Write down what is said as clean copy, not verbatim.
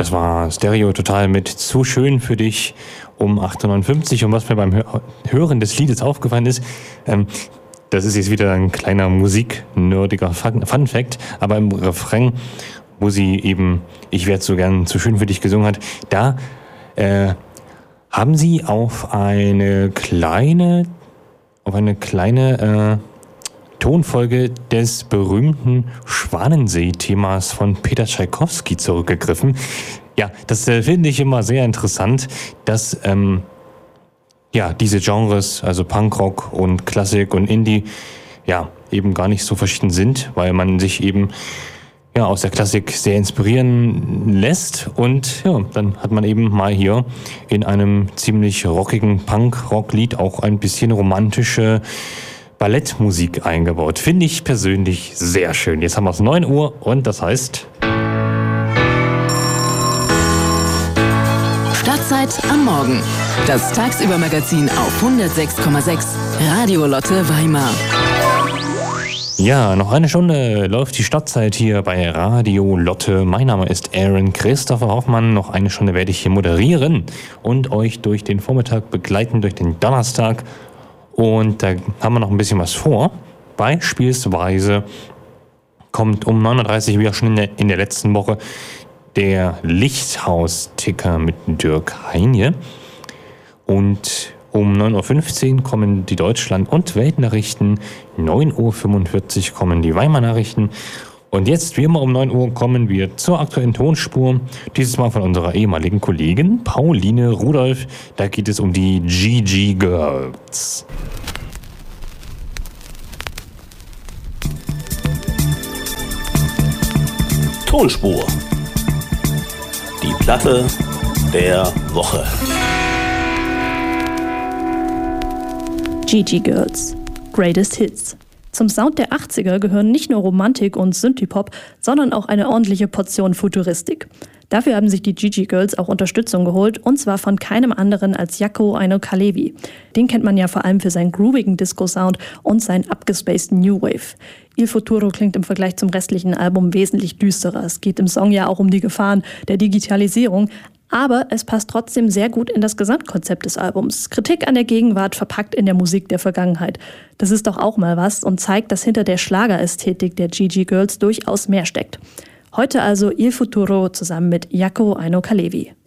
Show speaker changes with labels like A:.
A: Das war Stereo Total mit Zu schön für dich um 8:59 Uhr. Und was mir beim Hören des Liedes aufgefallen ist, das ist jetzt wieder ein kleiner musiknerdiger Fun-Fact, aber im Refrain, wo sie eben Ich werde so gern zu schön für dich gesungen hat, da haben sie auf eine kleine Tonfolge des berühmten Schwanensee-Themas von Peter Tschaikowski zurückgegriffen. Ja, das finde ich immer sehr interessant, dass diese Genres, also Punkrock und Klassik und Indie, ja, eben gar nicht so verschieden sind, weil man sich eben aus der Klassik sehr inspirieren lässt. Und ja, dann hat man eben mal hier in einem ziemlich rockigen Punk-Rock-Lied auch ein bisschen romantische Ballettmusik eingebaut. Finde ich persönlich sehr schön. Jetzt haben wir es 9 Uhr und das heißt...
B: Stadtzeit am Morgen. Das Tagsübermagazin auf 106,6 Radio Lotte Weimar.
A: Ja, noch eine Stunde läuft die Stadtzeit hier bei Radio Lotte. Mein Name ist Aaron Christopher Hoffmann. Noch eine Stunde werde ich hier moderieren und euch durch den Vormittag begleiten, durch den Donnerstag. Und da haben wir noch ein bisschen was vor. Beispielsweise kommt um 9:30 Uhr, wie auch schon in der letzten Woche, der Lichthaus-Ticker mit Dirk Heinje. Und um 9:15 Uhr kommen die Deutschland- und Weltnachrichten. 9:45 Uhr kommen die Weimar-Nachrichten. Und jetzt, wie immer um 9 Uhr, kommen wir zur aktuellen Tonspur. Dieses Mal von unserer ehemaligen Kollegin Pauline Rudolph. Da geht es um die GG Girls.
C: Tonspur. Die Platte der Woche.
D: GG Girls. Greatest Hits. Zum Sound der 80er gehören nicht nur Romantik und Synthie-Pop, sondern auch eine ordentliche Portion Futuristik. Dafür haben sich die GG Girls auch Unterstützung geholt, und zwar von keinem anderen als Jaakko Aino Kalevi. Den kennt man ja vor allem für seinen groovigen Disco-Sound und seinen abgespaceden New Wave. Il Futuro klingt im Vergleich zum restlichen Album wesentlich düsterer. Es geht im Song ja auch um die Gefahren der Digitalisierung, aber es passt trotzdem sehr gut in das Gesamtkonzept des Albums. Kritik an der Gegenwart verpackt in der Musik der Vergangenheit. Das ist doch auch mal was und zeigt, dass hinter der Schlagerästhetik der GG Girls durchaus mehr steckt. Heute also Il Futuro zusammen mit Jaakko Aino Kalevi.